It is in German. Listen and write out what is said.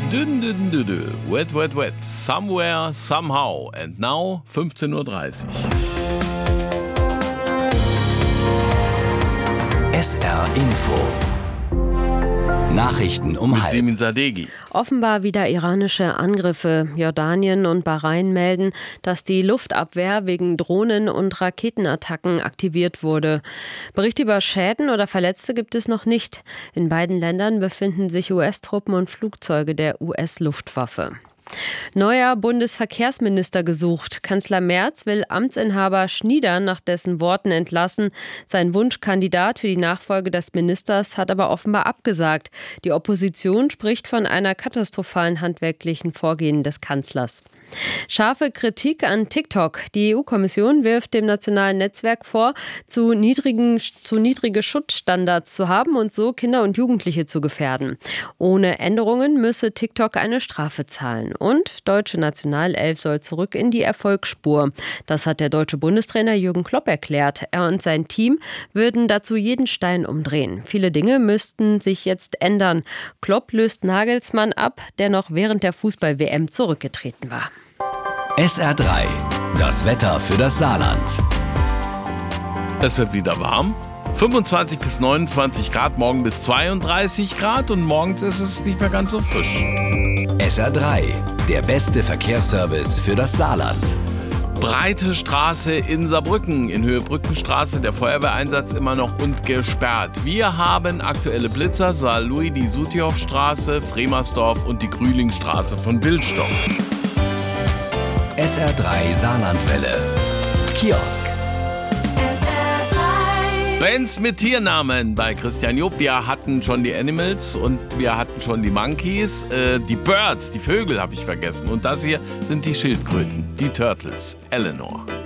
Dünn, dünn, dünn, dünn. Wet, wet, wet. Somewhere, somehow. And now 15:30 Uhr. SR Info. Nachrichten um Mit halb. Simin Sadeghi. Offenbar wieder iranische Angriffe. Jordanien und Bahrain melden, dass die Luftabwehr wegen Drohnen- und Raketenattacken aktiviert wurde. Berichte über Schäden oder Verletzte gibt es noch nicht. In beiden Ländern befinden sich US-Truppen und Flugzeuge der US-Luftwaffe. Neuer Bundesverkehrsminister gesucht. Kanzler Merz will Amtsinhaber Schnieder nach dessen Worten entlassen. Sein Wunschkandidat für die Nachfolge des Ministers hat aber offenbar abgesagt. Die Opposition spricht von einer katastrophalen handwerklichen Vorgehen des Kanzlers. Scharfe Kritik an TikTok. Die EU-Kommission wirft dem nationalen Netzwerk vor, zu niedrige Schutzstandards zu haben und so Kinder und Jugendliche zu gefährden. Ohne Änderungen müsse TikTok eine Strafe zahlen. Und deutsche Nationalelf soll zurück in die Erfolgsspur. Das hat der deutsche Bundestrainer Jürgen Klopp erklärt. Er und sein Team würden dazu jeden Stein umdrehen. Viele Dinge müssten sich jetzt ändern. Klopp löst Nagelsmann ab, der noch während der Fußball-WM zurückgetreten war. SR3. Das Wetter für das Saarland. Es wird wieder warm. 25 bis 29 Grad, morgen bis 32 Grad und morgens ist es nicht mehr ganz so frisch. SR3. Der beste Verkehrsservice für das Saarland. Breite Straße in Saarbrücken, in Höhe Brückenstraße, der Feuerwehreinsatz immer noch und gesperrt. Wir haben aktuelle Blitzer, Saarlouis, die Sutihofstraße, Fremersdorf und die Grühlingstraße von Billstock. SR3 Saarlandwelle. Kiosk. Bands mit Tiernamen bei Christian Jupp. Wir hatten schon die Animals und wir hatten schon die Monkeys. Die Birds, die Vögel habe ich vergessen. Und das hier sind die Schildkröten, die Turtles. Eleanor.